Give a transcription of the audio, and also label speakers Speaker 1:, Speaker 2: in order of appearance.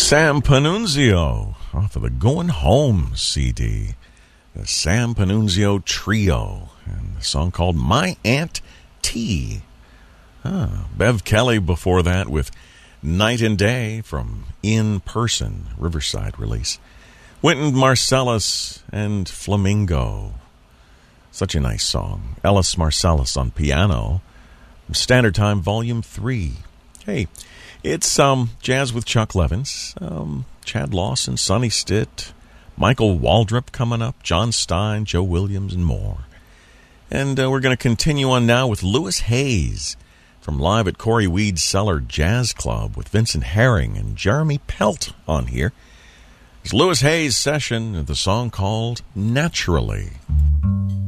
Speaker 1: Sam Panunzio off of the Going Home CD. The Sam Panunzio Trio. And the song called My Aunt T. Bev Kelly before that with Night and Day from In Person, Riverside release. Wynton Marsalis and Flamingo. Such a nice song. Ellis Marsalis on piano. Standard Time, Volume 3. Hey, it's Jazz with Chuck Levins, Chad Lawson, Sonny Stitt, Michael Waldrop coming up, John Stein, Joe Williams, and more. And we're going to continue on now with Louis Hayes from live at Corey Weed's Cellar Jazz Club with Vincent Herring and Jeremy Pelt on here. It's Louis Hayes' session of the song called Naturally.